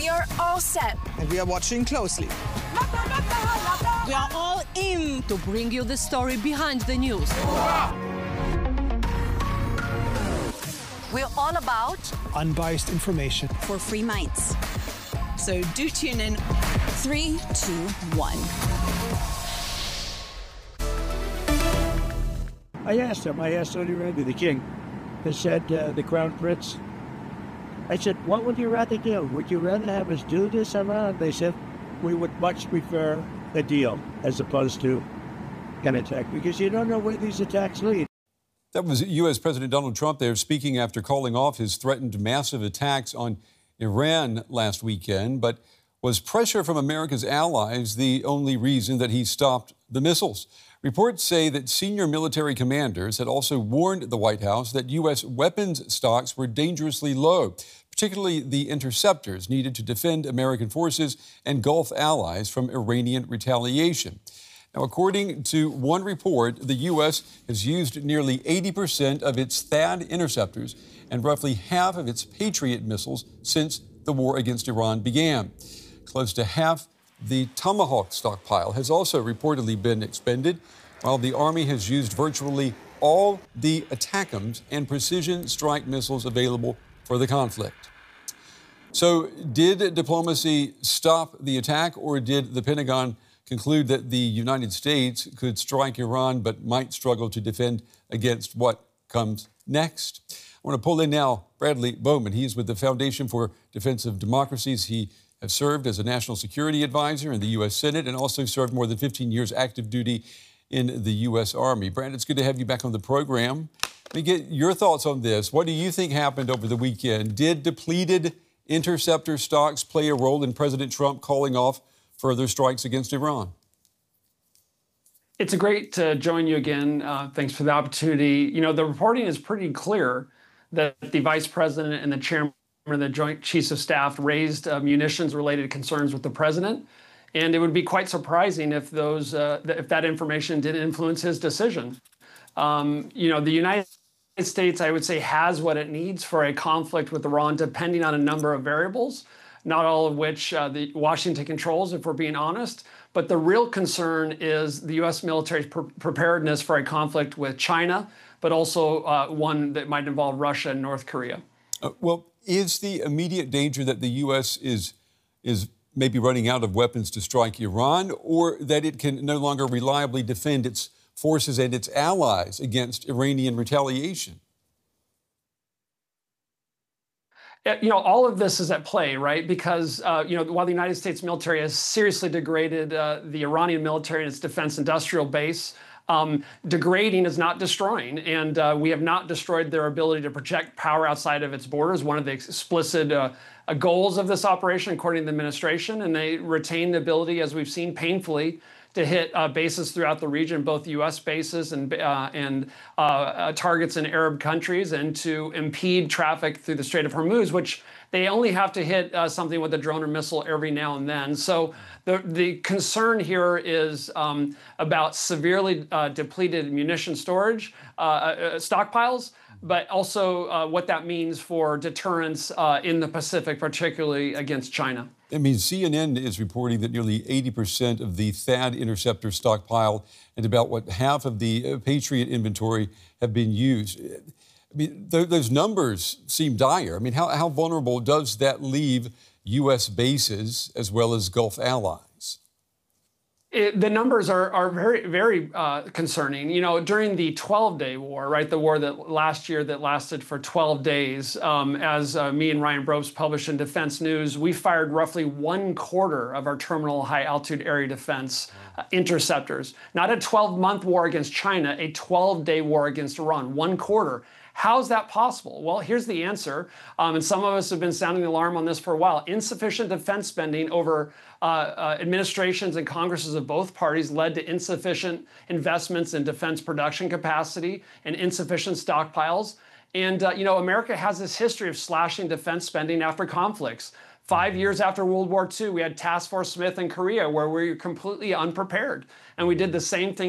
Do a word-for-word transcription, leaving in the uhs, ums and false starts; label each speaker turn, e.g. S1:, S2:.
S1: We are all set.
S2: And we are watching closely.
S3: We are all in to bring you the story behind the news.
S1: We're all about
S4: unbiased information
S5: for free minds.
S1: So do tune in.
S5: Three, two, one.
S6: I asked him, I asked Saudi Arabia, the king, they said, uh, the crown prince, I said, what would you rather do? Would you rather have us do this or not? They said, we would much prefer a deal as opposed to an attack, because you don't know where these attacks lead.
S7: That was U S President Donald Trump there speaking after calling off his threatened massive attacks on Iran last weekend. But was pressure from America's allies the only reason that he stopped the missiles? Reports say that senior military commanders had also warned the White House that U S weapons stocks were dangerously low, particularly the interceptors needed to defend American forces and Gulf allies from Iranian retaliation. Now, according to one report, the U S has used nearly eighty percent of its THAAD interceptors and roughly half of its Patriot missiles since the war against Iran began. Close to half the Tomahawk stockpile has also reportedly been expended, while the Army has used virtually all the ATACMS and precision strike missiles available for the conflict. So, did diplomacy stop the attack, or did the Pentagon conclude that the United States could strike Iran but might struggle to defend against what comes next? I want to pull in now Bradley Bowman. He is with the Foundation for Defense of Democracies. He has served as a national security advisor in the U S Senate and also served more than fifteen years active duty in the U S Army. Brad, it's good to have you back on the program. Let me get your thoughts on this. What do you think happened over the weekend? Did depleted interceptor stocks play a role in President Trump calling off further strikes against Iran?
S8: It's great to join you again. Uh, thanks for the opportunity. You know, the reporting is pretty clear that the vice president and the chairman of the Joint Chiefs of Staff raised uh, munitions-related concerns with the president, and it would be quite surprising if those uh, th- if that information did influence his decision. Um, you know, the United States, I would say, has what it needs for a conflict with Iran, depending on a number of variables, not all of which uh, the Washington controls, if we're being honest. But the real concern is the U S military's pre- preparedness for a conflict with China, but also uh, one that might involve Russia and North Korea.
S7: Uh, well, is the immediate danger that the U S is is maybe running out of weapons to strike Iran, or that it can no longer reliably defend its forces and its allies against Iranian retaliation?
S8: You know, all of this is at play, right? Because, uh, you know, while the United States military has seriously degraded uh, the Iranian military and its defense industrial base, um, degrading is not destroying. And uh, we have not destroyed their ability to project power outside of its borders, one of the explicit uh, uh, goals of this operation, according to the administration. And they retain the ability, as we've seen painfully, to hit uh, bases throughout the region, both U S bases and uh, and uh, uh, targets in Arab countries, and to impede traffic through the Strait of Hormuz, which they only have to hit uh, something with a drone or missile every now and then. So the the concern here is um, about severely uh, depleted munition storage uh, uh, stockpiles, but also uh, what that means for deterrence uh, in the Pacific, particularly against China.
S7: I mean, C N N is reporting that nearly eighty percent of the THAAD interceptor stockpile and about, what, half of the Patriot inventory have been used. I mean, th- those numbers seem dire. I mean, how, how vulnerable does that leave U S bases as well as Gulf allies?
S8: It, the numbers are, are very, very uh, concerning. You know, during the twelve-day war, right, the war that last year that lasted for twelve days, um, as uh, me and Ryan Brobst published in Defense News, we fired roughly one quarter of our terminal high-altitude area defense uh, interceptors. Not a twelve-month war against China, a twelve-day war against Iran, one quarter. How's that possible? Well, here's the answer. Um, and some of us have been sounding the alarm on this for a while. Insufficient defense spending over uh, uh, administrations and Congresses of both parties led to insufficient investments in defense production capacity and insufficient stockpiles. And, uh, you know, America has this history of slashing defense spending after conflicts. Five years after World War Two, we had Task Force Smith in Korea, where we were completely unprepared. And we did the same thing